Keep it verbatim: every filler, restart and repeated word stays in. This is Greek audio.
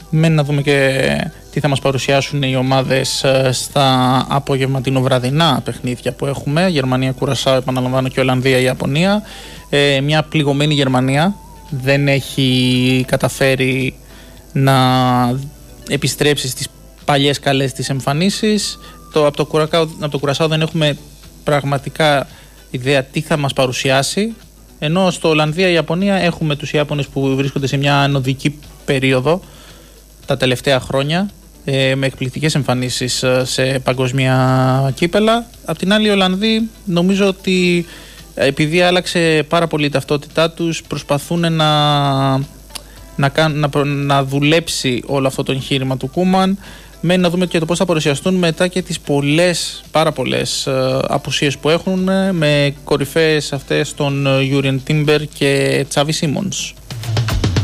Μένει να δούμε και τι θα μας παρουσιάσουν οι ομάδες στα απογευματινοβραδινά παιχνίδια που έχουμε. Γερμανία, Κουρασάο, επαναλαμβάνω, και Ολλανδία, Ιαπωνία. Ε, μια πληγωμένη Γερμανία δεν έχει καταφέρει να επιστρέψει στις παλιές καλές της εμφανίσεις. Το, από, το Κουρακάο, από το Κουρασάο δεν έχουμε πραγματικά ιδέα τι θα μας παρουσιάσει. Ενώ στο Ολλανδία-Ιαπωνία έχουμε τους Ιάπωνες που βρίσκονται σε μια ανωδική περίοδο τα τελευταία χρόνια, ε, με εκπληκτικές εμφανίσεις σε παγκοσμία κύπελα. Απ' την άλλη, οι Ολλανδοί νομίζω ότι επειδή άλλαξε πάρα πολύ η ταυτότητά τους, προσπαθούν να, να, να, να δουλέψει όλο αυτό το εγχείρημα του Κούμαν. Μένει να δούμε και το πώς θα παρουσιαστούν μετά και τις πολλές, πάρα πολλές ε, απουσίες που έχουν, με κορυφαίες αυτές των Γιούριεν Τίμπερ και Τσάβι Σίμονς.